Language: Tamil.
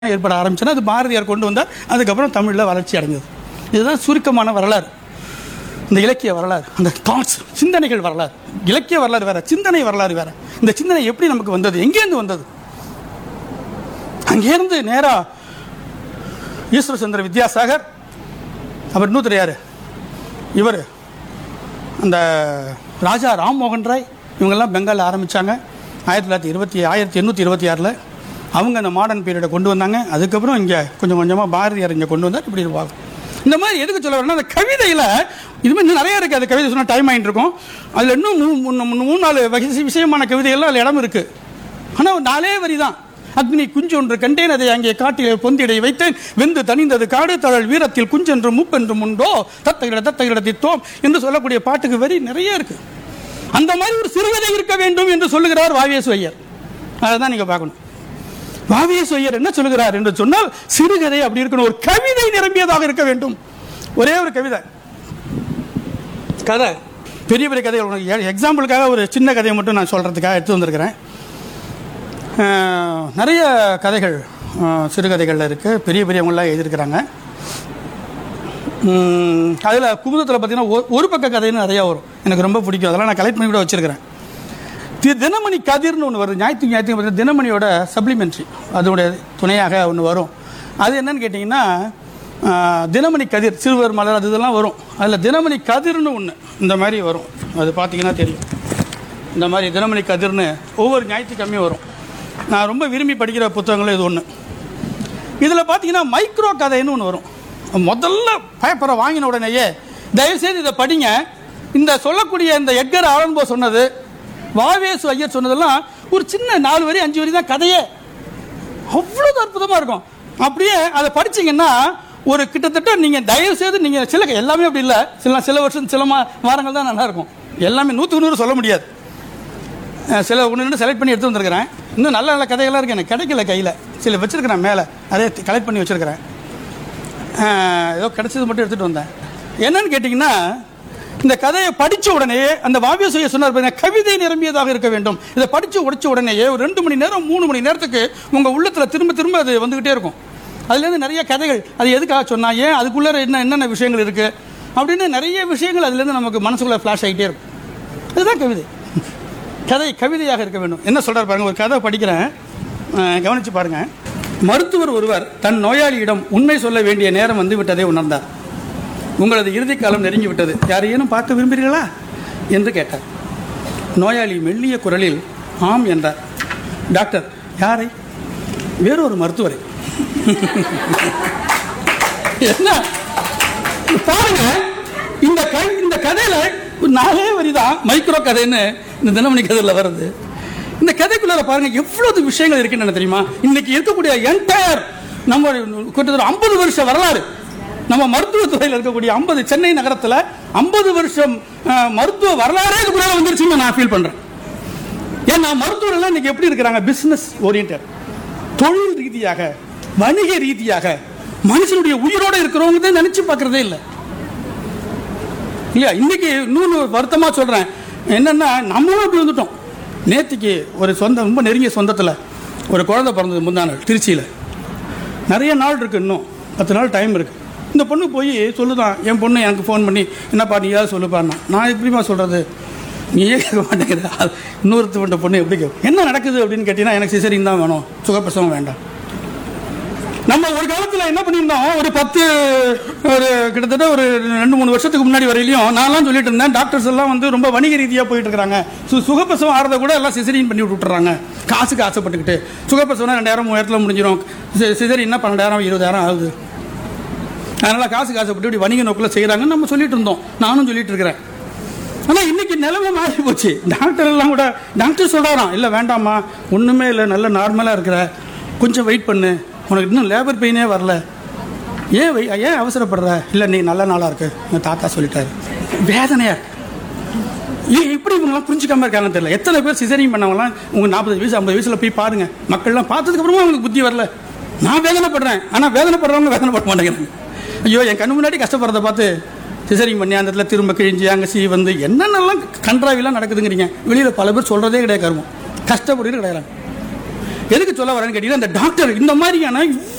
ஏற்பட ஆரம்பிச்சுன்னா அது பாரதியார் கொண்டு வந்தார். அதுக்கப்புறம் தமிழில் வளர்ச்சி அடைஞ்சது. இதுதான் சுருக்கமான வரலாறு, இந்த இலக்கிய வரலாறு, அந்த தாட்ஸ், சிந்தனைகள் வரலாறு. இலக்கிய வரலாறு வேற, சிந்தனை வரலாறு வேற. இந்த சிந்தனை எப்படி நமக்கு வந்தது, எங்கேருந்து வந்தது? அங்கேருந்து நேரா ஈஸ்வரச்சந்திர வித்யாசாகர், அவர் இன்னொருத்தர் யாரு, இவர் அந்த ராஜா ராம்மோகன் ராய், இவங்கெல்லாம் பெங்காலில் ஆரம்பித்தாங்க 1826. அவங்க அந்த மாடர்ன் பீரியடை கொண்டு வந்தாங்க. அதுக்கப்புறம் இங்கே கொஞ்சம் கொஞ்சமாக பாரதியார் இங்கே கொண்டு வந்தார். இப்படி இருப்பாங்க. இந்த மாதிரி எதுக்கு சொல்ல வரேன்னா, அந்த கவிதையில் இதுமாதிரி இன்னும் நிறைய இருக்குது. அந்த கவிதை சொன்னால் டைம் ஆகிட்டு இருக்கும். அதில் இன்னும் 3-4 விஷயமான கவிதைகள்லாம் அதில் இடம் இருக்குது. ஆனால் ஒரு 4 வரி தான். அக்னி குஞ்சொன்று கண்டேன், அதை அங்கே காட்டிலே பொந்திடை வைத்தேன், வெந்து தணிந்தது காடு தழல் வீரத்தில் குஞ்சென்று மூப்பென்றும் உண்டோ தத்தகிட தித்தோம் என்று சொல்லக்கூடிய பாட்டுக்கு வரி நிறைய இருக்கு. அந்த மாதிரி ஒரு சிறுகதை இருக்க வேண்டும் என்று சொல்லுகிறார் வாவேசு ஐயர். அதை தான் நீங்க பார்க்கணும். வாவேசு ஐயர் என்ன சொல்லுகிறார் என்று சொன்னால், சிறுகதை அப்படி இருக்கணும், ஒரு கவிதை நிரம்பியதாக இருக்க வேண்டும். ஒரே ஒரு கதை, பெரிய பெரிய கதைகள். எக்ஸாம்பிளுக்காக ஒரு சின்ன கதையை மட்டும் நான் சொல்றதுக்காக எடுத்து வந்திருக்கிறேன். நிறைய கதைகள் சிறுகதைகளில் இருக்குது, பெரிய பெரியவங்களாம் எழுதியிருக்கிறாங்க. அதில் குமுதத்தில் பார்த்தீங்கன்னா ஒரு பக்க கதைன்னு நிறையா வரும். எனக்கு ரொம்ப பிடிக்கும். அதெல்லாம் நான் கலெக்ட் பண்ணி கூட வச்சுருக்கிறேன். தினமணி கதிர்னு ஒன்று வருது. ஞாயிற்றுக்கிழமை பார்த்தீங்கன்னா தினமணியோட சப்ளிமெண்ட்ரி, அதோடைய துணையாக ஒன்று வரும். அது என்னன்னு கேட்டிங்கன்னா, தினமணி கதிர், சிறுவர் மலர், அது இதெல்லாம் வரும். அதில் தினமணி கதிர்னு ஒன்று இந்த மாதிரி வரும். அது பார்த்தீங்கன்னா தெரியும். இந்த மாதிரி தினமணி கதிர்னு ஒவ்வொரு ஞாயிற்றுக்கிழமையும் வரும். நான் ரொம்ப விரும்பி படிக்கிற புத்தகங்களும் இது ஒன்று. இதில் பார்த்தீங்கன்னா மைக்ரோ கதைன்னு ஒன்று வரும். முதல்ல பேப்பரை வாங்கின உடனேயே தயவுசெய்து இதை படிங்க. இந்த சொல்லக்கூடிய இந்த எட்கர் ஆலன் போ சொன்னது, வாவேசு ஐயர் சொன்னதெல்லாம் ஒரு சின்ன 4 வரி 5 வரி தான் கதையே. அவ்வளோ அற்புதமாக இருக்கும். அப்படியே அதை படிச்சிங்கன்னா ஒரு கிட்டத்தட்ட நீங்கள் தயவுசெய்து நீங்கள் சில எல்லாமே அப்படி இல்லை, சில வருஷம் சில வாரங்கள் தான் நல்லாயிருக்கும். எல்லாமே 100க்கு 100 சொல்ல முடியாது. சில 1-2 செலக்ட் பண்ணி எடுத்து வந்திருக்கிறேன். இன்னும் நல்ல நல்ல கதைகள்லாம் இருக்குது, எனக்கு கிடைக்கல கையில். சில வச்சுருக்கிறேன் மேலே, அதே கலெக்ட் பண்ணி வச்சுருக்கிறேன். ஏதோ கிடைச்சது மட்டும் எடுத்துகிட்டு வந்தேன். என்னன்னு கேட்டிங்கன்னா, இந்த கதையை படித்த உடனே அந்த வாவேசு ஐயர் சொன்னார், கவிதை நிரம்பியதாக இருக்க வேண்டும். இதை படித்து உடைச்ச உடனேயே ஒரு 2 மணி நேரம் 3 மணி நேரத்துக்கு உங்கள் உள்ளத்தில் திரும்ப திரும்ப அது வந்துக்கிட்டே இருக்கும். அதுலேருந்து நிறைய கதைகள், அது எதுக்காக சொன்னால், ஏன் அதுக்குள்ளே என்னென்ன விஷயங்கள் இருக்குது அப்படின்னு நிறைய விஷயங்கள் அதுலேருந்து நமக்கு மனசுக்குள்ளே ஃப்ளாஷ் ஆகிட்டே இருக்கும். அதுதான் கவிதை. கதை கவிதையாக இருக்க வேண்டும். என்ன சொல்கிறார் பாருங்க, ஒரு கதை படிக்கிறேன், கவனித்து பாருங்கள். மருத்துவர் ஒருவர் தன் நோயாளியிடம் உண்மை சொல்ல வேண்டிய நேரம் வந்து விட்டதை உணர்ந்தார். உங்களது இறுதி காலம் நெருங்கிவிட்டது, யாரையேனும் பார்க்க விரும்புகிறீர்களா என்று கேட்டார். நோயாளி மெல்லிய குரலில் ஆம் என்றார். டாக்டர், யாரை? வேறொரு மருத்துவரை. என்ன பாருங்க, இந்த கதையில 4 வரி தான் மைக்ரோ கதைன்னு இந்த தினமணி கதையில் வருது. இந்த கதைக்குள்ள பாருங்க எவ்வளவு விஷயங்கள் இருக்குன்னு தெரியுமா? இன்னைக்கு இருக்கக்கூடிய என்டையர் நம்ம கிட்டத்தட்ட 50 வருஷ வரலாறு, நம்ம மருத்துவத்துறையில் இருக்கக்கூடிய 50 சென்னை நகரத்தில் 50 வருஷம் மருத்துவ வரலாறே இதுக்குள்ள வந்துருச்சுன்னு நான் ஃபீல் பண்றேன். ஏன்னா மருத்துவர்கள் எல்லாம் இன்னைக்கு எப்படி இருக்கிறாங்க? பிசினஸ் ஓரியன்டட், தொழில் ரீதியாக, வணிக ரீதியாக, மனுஷனுடைய உயிரோட இருக்கிறவங்க நினைச்சு பார்க்கறதே இல்லை இல்லையா? இன்னைக்கு இன்னொன்று வருத்தமா சொல்றேன், என்னன்னா நம்மளும் அப்படி வந்துட்டோம். நேற்றுக்கு ஒரு ரொம்ப நெருங்கிய சொந்தத்தில் ஒரு குழந்தை பிறந்தது, முந்தான திருச்சியில். நிறைய நாள் இருக்குது, இன்னும் 10 நாள் டைம் இருக்குது. இந்த பொண்ணு போய் சொல்லுதான், என் பொண்ணு எனக்கு ஃபோன் பண்ணி, என்னப்பா நீயாவது சொல்லுப்பான்னா. நான் எப்படிமா சொல்கிறது, நீயே கேட்க மாட்டேங்கிற, இன்னொருத்த பொண்ணு எப்படி கேட்கும்? என்ன நடக்குது அப்படின்னு கேட்டீங்கன்னா, எனக்கு சிசரின் தான் வேணும், சுகப்பிரசவம் வேண்டாம். நம்ம ஒரு காலத்தில் என்ன பண்ணியிருந்தோம், ஒரு கிட்டத்தட்ட ஒரு 2-3 வருஷத்துக்கு முன்னாடி வரையிலையும் நான்லாம் சொல்லிட்டு இருந்தேன், டாக்டர்ஸ் எல்லாம் வந்து ரொம்ப வணிக ரீதியாக போயிட்டு இருக்காங்க. சுகப்பிரசவம் ஆறதை கூட எல்லாம் சிசரின் பண்ணி விட்டுறாங்க, காசுக்கு ஆசைப்பட்டுக்கிட்டு. சுகப்பிரசவம் 2000-3000 முடிஞ்சிடும், சிசரின்னா 12,000 20,000 ஆகுது. அதனால காசுக்கு ஆசைப்பட்டு இப்படி வணிக நோக்கில் செய்கிறாங்கன்னு நம்ம சொல்லிட்டு இருந்தோம், நானும் சொல்லிட்டு இருக்கிறேன். ஆனால் இன்னைக்கு நிலைமை மாறி போச்சு. டாக்டர் எல்லாம் கூட, டாக்டர் சொல்கிறாராம், இல்லை வேண்டாம்மா, ஒன்றுமே இல்லை, நல்ல நார்மலாக இருக்கிற, கொஞ்சம் வெயிட் பண்ணு, உனக்கு இன்னும் லேபர் பெயினே வரல, ஏன் அவசரப்படுற? இல்லை நீ நல்ல நாளாக இருக்கு, எங்கள் தாத்தா சொல்லிட்டாரு. வேதனையா இப்படி இவங்கெல்லாம் புரிஞ்சுக்காம இருக்காங்கன்னு தெரியல. எத்தனை பேர் சிசரிங் பண்ணவங்களாம் உங்கள் 40 வயசு 50 வயசுல போய் பாருங்க, மக்கள்லாம் பார்த்ததுக்கு அப்புறமா அவங்களுக்கு புத்தி வரல. நான் வேதனைப்படுறேன், ஆனால் வேதனைப்படுறவங்க வேதனைப்பட மாட்டேங்கிறாங்க. ஐயோ, என் கண்ணு முன்னாடி கஷ்டப்படுறத பார்த்து சிசரிங் பண்ணி அந்த இடத்துல திரும்ப கிழிஞ்சி அங்கே வந்து என்னென்னலாம் கன்றாவிலாம் நடக்குதுங்கிறீங்க. வெளியில் பல பேர் சொல்கிறதே கிடையாது, கருமம் கஷ்டப்படுறது கிடையாது. எதுக்கு சொல்ல வரேன்னு கேட்டீங்கன்னா, அந்த டாக்டர் இந்த மாதிரியான